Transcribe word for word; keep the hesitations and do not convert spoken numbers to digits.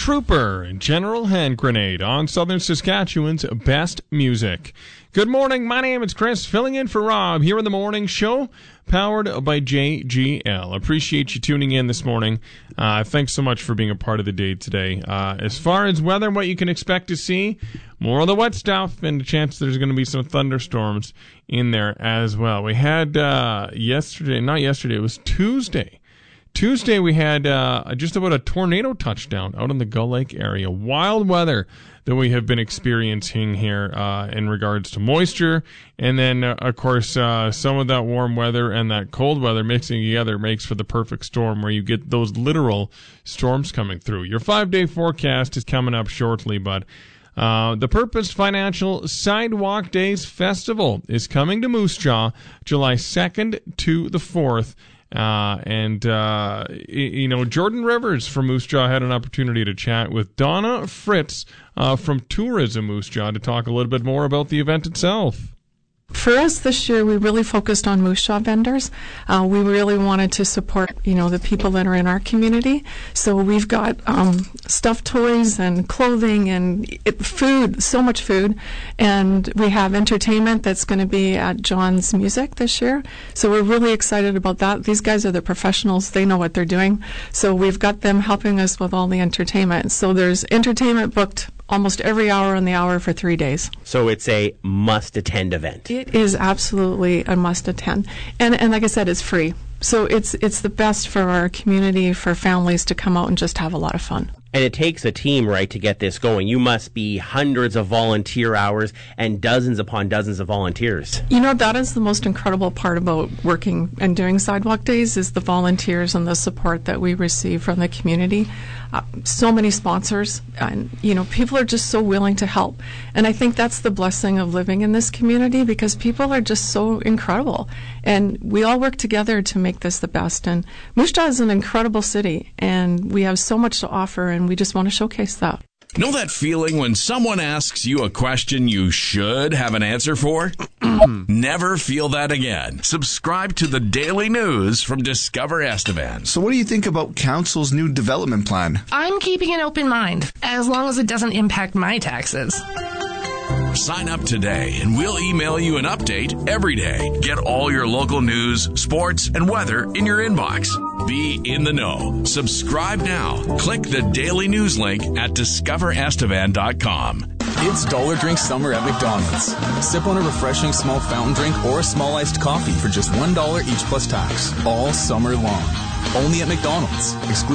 Trooper and General Hand Grenade on Southern Saskatchewan's best music. Good morning, my name is Chris, filling in for Rob here in the morning show, powered by J G L. Appreciate you tuning in this morning. Uh, thanks so much for being a part of the day today. Uh, as far as weather, what you can expect to see, more of the wet stuff, and a chance there's going to be some thunderstorms in there as well. We had uh, yesterday, not yesterday, it was Tuesday. Tuesday we had uh, just about a tornado touchdown out in the Gull Lake area. Wild weather that we have been experiencing here uh, in regards to moisture. And then, uh, of course, uh, some of that warm weather and that cold weather mixing together makes for the perfect storm where you get those literal storms coming through. Your five-day forecast is coming up shortly, but Uh, the Purpose Financial Sidewalk Days Festival is coming to Moose Jaw July second to the fourth. Uh, and, uh, you know, Jordan Rivers from Moose Jaw had an opportunity to chat with Donna Fritz uh, from Tourism Moose Jaw to talk a little bit more about the event itself. For us this year, we really focused on Moose Jaw vendors. Uh, we really wanted to support, you know, the people that are in our community. So we've got um, stuffed toys and clothing and it, food, so much food. And we have entertainment that's going to be at John's Music this year. So we're really excited about that. These guys are the professionals. They know what they're doing. So we've got them helping us with all the entertainment. So there's entertainment booked almost every hour on the hour for three days. So it's a must-attend event. It is absolutely a must-attend. And and like I said, it's free. So it's it's the best for our community, for families to come out and just have a lot of fun. And it takes a team, right, to get this going. You must be hundreds of volunteer hours and dozens upon dozens of volunteers. You know, that is the most incredible part about working and doing Sidewalk Days is the volunteers and the support that we receive from the community. Uh, so many sponsors, and, you know, people are just so willing to help. And I think that's the blessing of living in this community because people are just so incredible. And we all work together to make this the best. And Moose Jaw is an incredible city, and we have so much to offer, and we just want to showcase that. Know that feeling when someone asks you a question you should have an answer for? Never feel that again. Subscribe to the daily news from Discover Estevan. So what do you think about Council's new development plan? I'm keeping an open mind, as long as it doesn't impact my taxes. Sign up today and we'll email you an update every day. Get all your local news, sports, and weather in your inbox. Be in the know. Subscribe now. Click the daily news link at discover estevan dot com. It's Dollar Drink Summer at McDonald's. Sip on a refreshing small fountain drink or a small iced coffee for just one dollar each plus tax all summer long. Only at McDonald's. Exclusive